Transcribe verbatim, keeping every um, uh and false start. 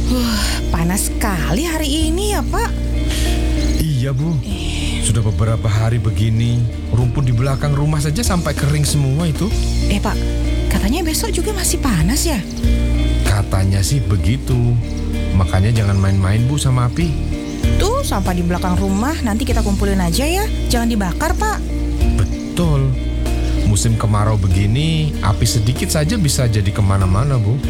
Uh, panas sekali hari ini ya, Pak. Iya, Bu. Sudah beberapa hari begini, rumput di belakang rumah saja sampai kering semua itu. Eh, Pak, katanya besok juga masih panas ya? Katanya sih begitu. Makanya jangan main-main, Bu, sama api. Tuh, sampah di belakang rumah nanti kita kumpulin aja ya. Jangan dibakar, Pak. Betul. Musim kemarau begini, api sedikit saja bisa jadi kemana-mana, Bu.